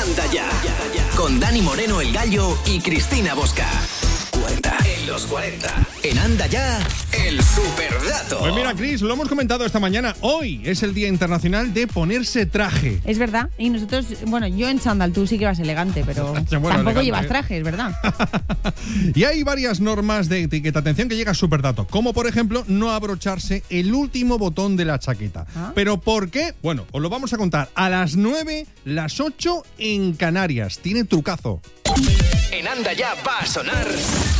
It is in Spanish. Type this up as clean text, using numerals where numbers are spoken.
Anda Ya. Con Dani Moreno el Gallo y Cristina Bosca. 40. En los 40. En Anda Ya, el superdato. Pues mira, Cris, lo hemos comentado esta mañana. Hoy es el Día Internacional de ponerse traje. Es verdad. Y nosotros, bueno, yo en chándal, tú sí que vas elegante, pero tampoco elegante, llevas traje, es verdad. Y hay varias normas de etiqueta. Atención que llega superdato. Como por ejemplo, no abrocharse el último botón de la chaqueta. ¿Pero por qué? Bueno, os lo vamos a contar a las 9, las 8 en Canarias. Tiene trucazo. En Anda Ya va a sonar